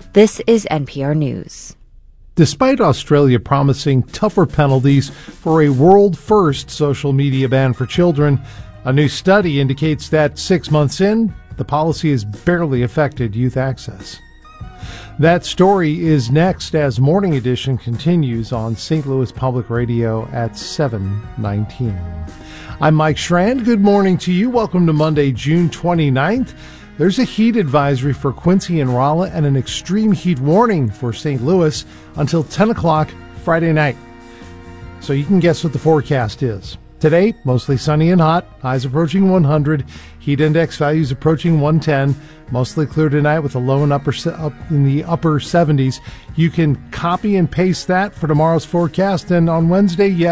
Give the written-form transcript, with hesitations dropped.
This is NPR News. Despite Australia promising tougher penalties for a world-first social media ban for children, a new study indicates that 6 months in, the policy has barely affected youth access. That story is next as Morning Edition continues on St. Louis Public Radio at 7:19. I'm Mike Schrand. Good morning to you. Welcome to Monday, June 29th. There's a heat advisory for Quincy and Rolla and an extreme heat warning for St. Louis until 10 o'clock Friday night. So you can guess what the forecast is. Today, mostly sunny and hot, highs approaching 100, heat index values approaching 110, mostly clear tonight with a low and up in the upper 70s. You can copy and paste that for tomorrow's forecast, and on Wednesday,